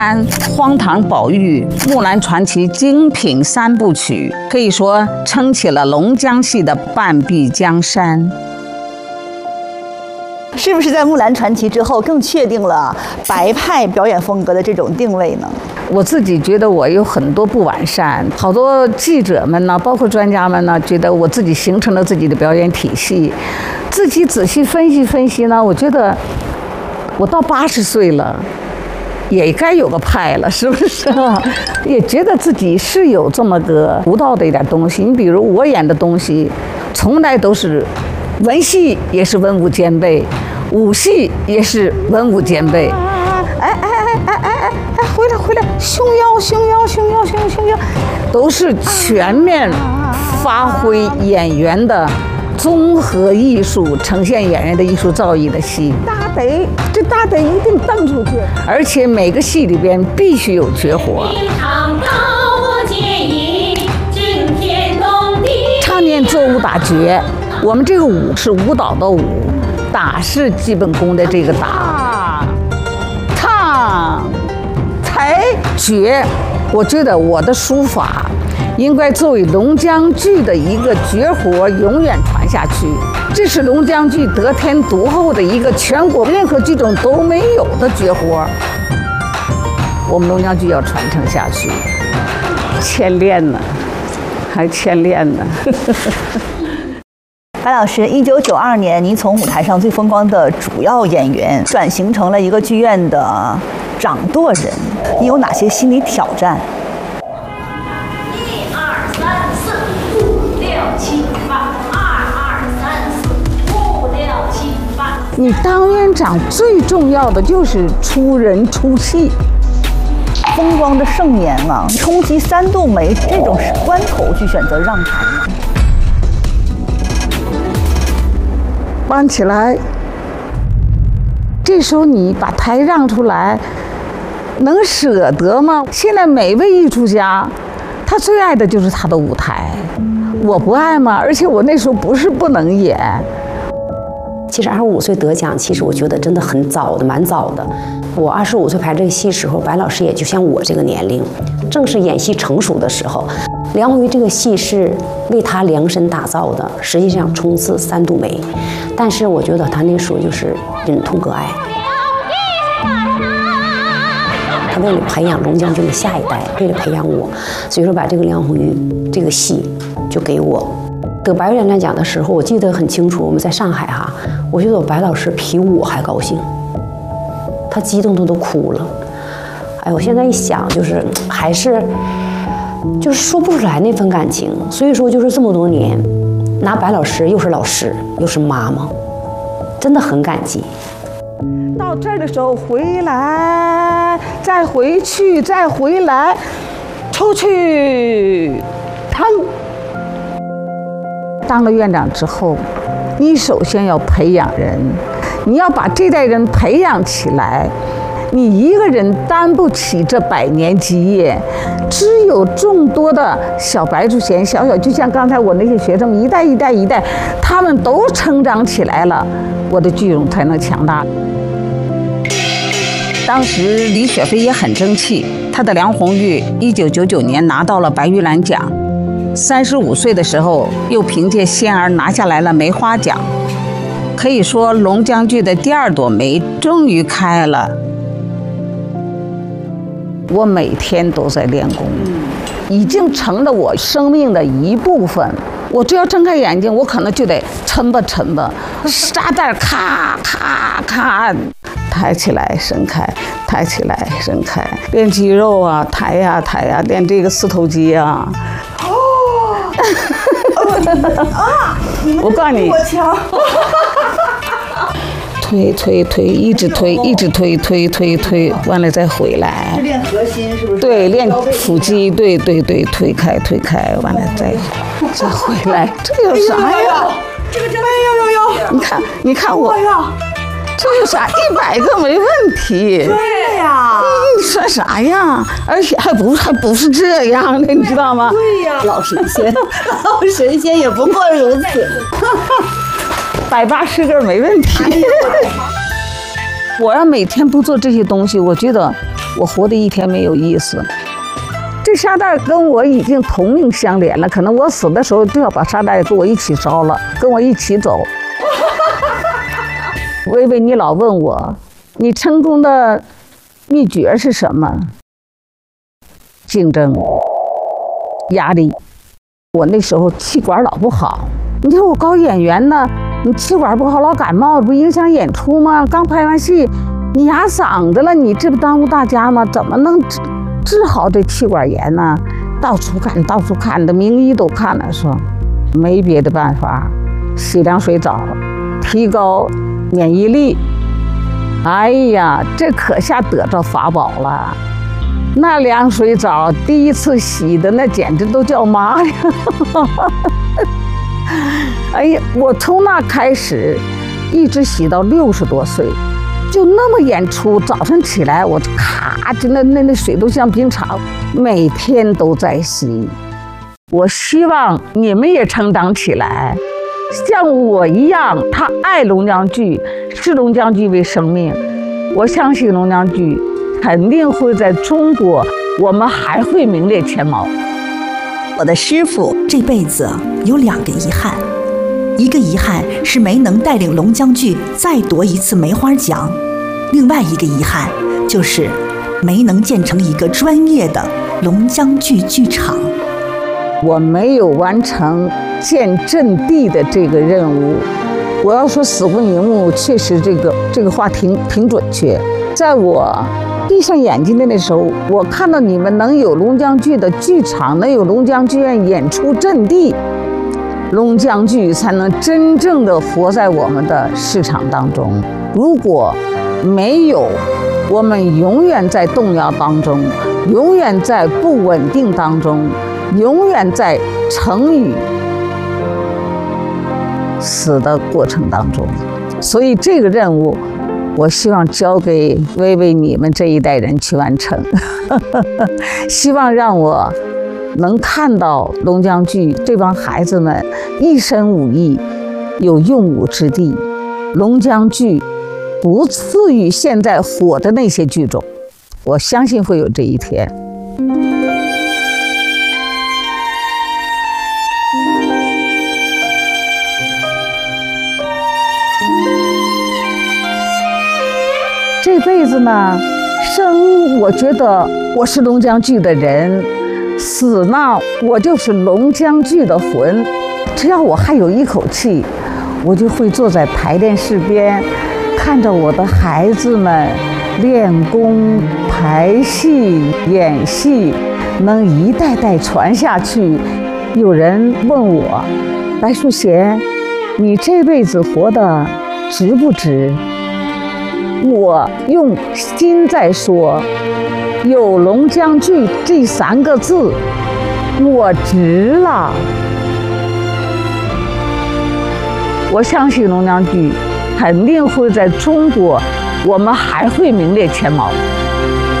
荒唐宝玉、木兰传奇精品三部曲，可以说撑起了龙江戏的半壁江山。 是不是在《木兰传奇》之后更确定了白派表演风格的这种定位呢？ 我自己觉得我有很多不完善，好多记者们呢，包括专家们呢，觉得我自己形成了自己的表演体系。自己仔细分析呢，我觉得我到80岁了，也该有个派了，是不是？也觉得自己是有这么个独到的一点东西。你比如我演的东西，从来都是文戏也是文武兼备，武戏也是文武兼备。回来，胸腰，都是全面发挥演员的综合艺术，呈现演员的艺术造诣的戏。这大得一定蹬出去，而且每个戏里边必须有绝活。常年做武打绝，我们这个武是舞蹈的武，打是基本功的这个打。唱才绝，我觉得我的书法应该作为龙江剧的一个绝活，永远传下去。这是龙江剧得天独厚的一个全国任何剧种都没有的绝活，我们龙江剧要传承下去，欠练呢，还欠练呢。 白老师，1992年，您从舞台上最风光的主要演员转型成了一个剧院的掌舵人，你有哪些心理挑战 ？1、2、3、4、5、6、7、8，2、2、3、4、5、6、7、8。 你当院长最重要的就是出人出戏。 风光的盛年啊，冲击3度梅这种关头去选择让台吗？ 搬起来，这时候你把台让出来，能舍得吗？现在每位艺术家，他最爱的就是他的舞台，我不爱吗？而且我那时候不是不能演。 其实25岁得奖，其实我觉得真的很早的，蛮早的。我25岁排这个戏时候，白老师也就像我这个年龄，正是演戏成熟的时候。梁红玉这个戏是为他量身打造的，实际上冲刺3度梅，但是我觉得他那时候就是忍痛割爱。他为了培养龙江军的下一代，为了培养我，所以说把这个梁红玉这个戏就给我。得白玉兰奖的时候，我记得很清楚，我们在上海哈，我觉得我白老师比我还高兴，他激动的都哭了。哎，我现在一想，就是还是。就是说不出来那份感情，所以说就是这么多年，拿白老师又是老师又是妈妈，真的很感激。 到这儿的时候回来，再回去，再回来，出去，当了院长之后，你首先要培养人，你要把这代人培养起来。你一个人担不起这100年基业，只有众多的小白竹贤、小，就像刚才我那些学生，一代，他们都成长起来了，我的剧种才能强大。当时李雪飞也很争气，她的梁红玉1999年拿到了白玉兰奖，35岁的时候又凭借《仙儿》拿下来了梅花奖，可以说龙江剧的第2朵梅终于开了。我每天都在练功，已经成了我生命的一部分。我只要睁开眼睛，我可能就得抻吧，沙袋咔咔咔，抬起来伸开，抬起来伸开，练肌肉啊，抬呀，练这个四头肌啊。我告诉你， 我强。 推，一直推，完了再回来。 是练核心是不是？ 对，练腹肌，对，推开，完了再回来。这有啥呀？ 这个真的你看我，这有啥？100个没问题。 对呀。 你说啥呀？而且还不是这样的，你知道吗？ 对呀，老神仙也不过如此。 180个没问题。我要每天不做这些东西，我觉得我活的一天没有意思。这沙袋跟我已经同命相连了，可能我死的时候就要把沙袋跟我一起烧了，跟我一起走。薇薇，你老问我，你成功的秘诀是什么？竞争、压力。我那时候气管老不好，你看我搞演员呢，你气管不好老感冒，不影响演出吗？刚拍完戏，你哑嗓子了，你这不耽误大家吗？怎么能治好这气管炎呢？到处看的名医都看了，说没别的办法，洗凉水澡，提高免疫力。哎呀，这可下得着法宝了。那凉水澡第一次洗的那简直都叫妈呀！哎呀，我从那开始一直洗到60多岁，就那么演出，早晨起来我咔，就那水都像冰碴，每天都在洗。我希望你们也成长起来，像我一样，他爱龙江剧，视龙江剧为生命。我相信龙江剧肯定会在中国，我们还会名列前茅。 我的师傅这辈子有2个遗憾，一个遗憾是没能带领龙江剧再夺一次梅花奖，另外一个遗憾就是没能建成一个专业的龙江剧剧场。 我没有完成建阵地的这个任务。我要说死不瞑目，确实这个话挺准确。在我闭上眼睛的那时候，我看到你们能有龙江剧的剧场，能有龙江剧院演出阵地，龙江剧才能真正的活在我们的市场当中。如果没有，我们永远在动摇当中，永远在不稳定当中，永远在成语死的过程当中。所以这个任务我希望交给薇薇你们这一代人去完成。希望让我能看到龙江剧这帮孩子们一身武艺，有用武之地。龙江剧不次于现在火的那些剧种，我相信会有这一天。这辈子呢，生我觉得我是龙江剧的人，死呢我就是龙江剧的魂。只要我还有一口气，我就会坐在排练室边，看着我的孩子们练功、排戏、演戏，能一代代传下去。有人问我，白淑贤，你这辈子活得值不值？我用心在说，有龙江剧这3个字，我值了。我相信龙江剧肯定会在中国，我们还会名列前茅。